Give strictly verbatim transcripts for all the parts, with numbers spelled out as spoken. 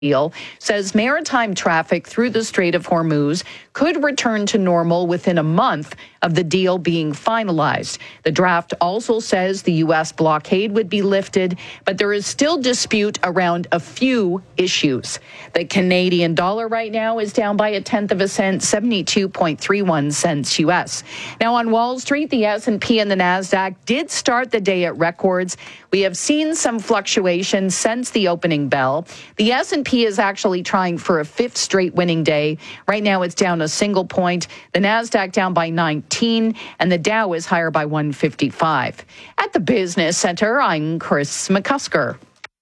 deal says maritime traffic through the Strait of Hormuz could return to normal within a month of the deal being finalized. The draft also says the U S blockade would be lifted, but there is still dispute around a few issues. The Canadian dollar right now is down by a tenth of a cent, seventy-two point three one cents U S. Now on Wall Street, the S and P and the NASDAQ did start the day at records. We have seen some fluctuation since the opening bell. The S and P is actually trying for a fifth straight winning day. Right now it's down a single point. The NASDAQ down by nineteen, and the Dow is higher by one fifty-five. At the Business Center, I'm Chris McCusker.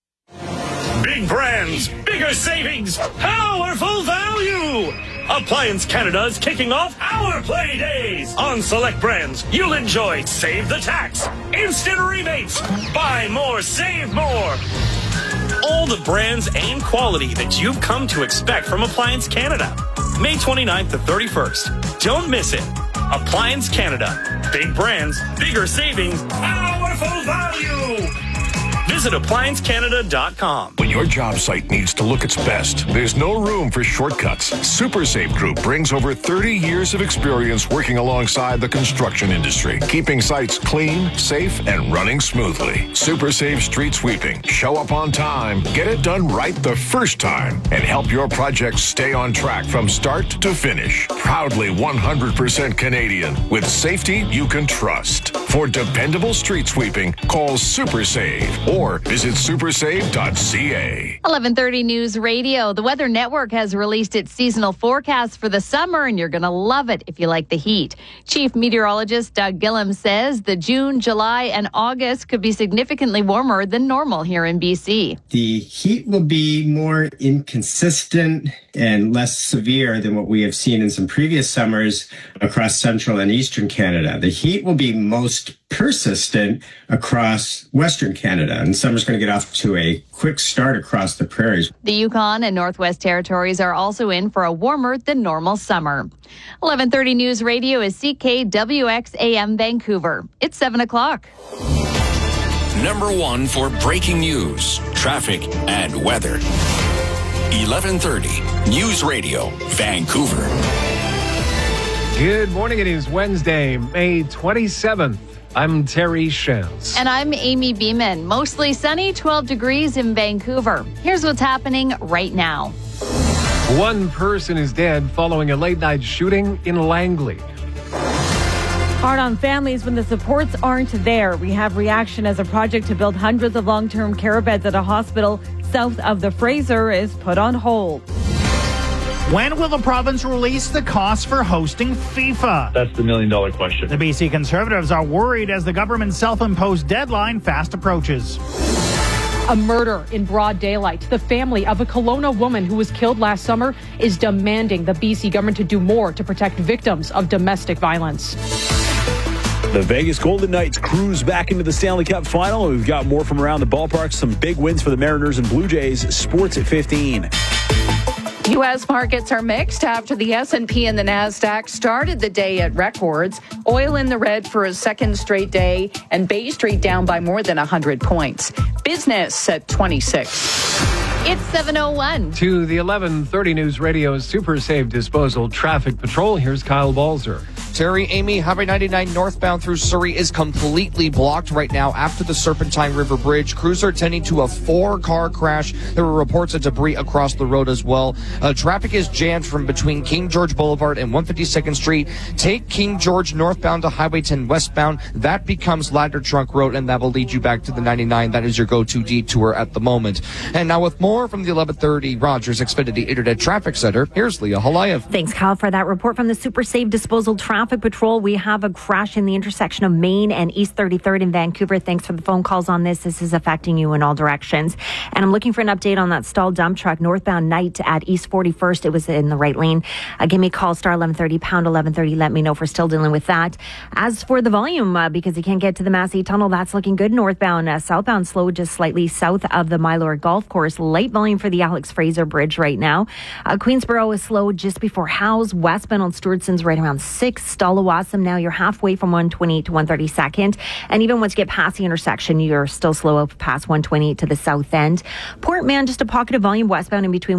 Big brands, bigger savings, powerful value! Appliance Canada is kicking off our play days. On select brands, you'll enjoy Save the Tax, instant rebates, buy more, save more. All the brands and quality that you've come to expect from Appliance Canada. May twenty-ninth to thirty-first. Don't miss it. Appliance Canada. Big brands, bigger savings, powerful value. Visit appliance canada dot com. When your job site needs to look its best, there's no room for shortcuts. SuperSafe Group brings over thirty years of experience working alongside the construction industry, keeping sites clean, safe, and running smoothly. SuperSafe Street Sweeping. Show up on time, get it done right the first time, and help your project stay on track from start to finish. Proudly one hundred percent Canadian, with safety you can trust. For dependable street sweeping, call SuperSave or visit super save dot c a. eleven thirty News Radio. The Weather Network has released its seasonal forecast for the summer, and you're going to love it if you like the heat. Chief Meteorologist Doug Gillum says the June, July, and August could be significantly warmer than normal here in B C. The heat will be more inconsistent and less severe than what we have seen in some previous summers across central and eastern Canada. The heat will be most persistent across Western Canada, and summer's going to get off to a quick start across the prairies. The Yukon and Northwest Territories are also in for a warmer than normal summer. eleven thirty News Radio is C K W X A M Vancouver. It's seven o'clock. Number one for breaking news, traffic, and weather. eleven thirty News Radio, Vancouver. Good morning. It is Wednesday, May twenty-seventh. I'm Terry Shams. And I'm Amy Beeman. Mostly sunny, twelve degrees in Vancouver. Here's what's happening right now. One person is dead following a late-night shooting in Langley. Hard on families when the supports aren't there. We have reaction as a project to build hundreds of long-term care beds at a hospital south of the Fraser is put on hold. When will the province release the cost for hosting FIFA? That's the million-dollar question. The B C Conservatives are worried as the government's self-imposed deadline fast approaches. A murder in broad daylight. The family of a Kelowna woman who was killed last summer is demanding the B C government to do more to protect victims of domestic violence. The Vegas Golden Knights cruise back into the Stanley Cup final. We've got more from around the ballpark. Some big wins for the Mariners and Blue Jays. Sports at fifteen. U S markets are mixed after the S and P and the NASDAQ started the day at records. Oil in the red for a second straight day, and Bay Street down by more than one hundred points. Business at twenty-six. It's seven oh one. To the eleven thirty News Radio's Super Safe Disposal Traffic Patrol, here's Kyle Balzer. Terry, Amy, Highway ninety-nine northbound through Surrey is completely blocked right now after the Serpentine River Bridge. Crews are tending to a four-car crash. There were reports of debris across the road as well. Uh, traffic is jammed from between King George Boulevard and one fifty-second Street. Take King George northbound to Highway ten westbound. That becomes Ladder Trunk Road, and that will lead you back to the ninety-nine. That is your go-to detour at the moment. And now with more from the eleven thirty Rogers Xfinity Internet Traffic Center, here's Leah Halayev. Thanks, Kyle, for that report from the Super Safe Disposal Traffic Patrol. We have a crash in the intersection of Main and East thirty-third in Vancouver. Thanks for the phone calls on this. This is affecting you in all directions. And I'm looking for an update on that stalled dump truck northbound Knight at East forty-first. It was in the right lane. Uh, give me a call, star eleven thirty, pound eleven thirty. Let me know if we're still dealing with that. As for the volume, uh, because you can't get to the Massey Tunnel, that's looking good northbound. Uh, southbound slow just slightly south of the Mylor Golf Course. Light volume for the Alex Fraser Bridge right now. Uh, Queensboro is slow just before Howes. Westbound on Stewartson's right around sixth. Stallawasam, now you're halfway from one twenty to one thirty-second. And even once you get past the intersection, you're still slow up past one twenty to the south end. Port Mann, just a pocket of volume westbound in between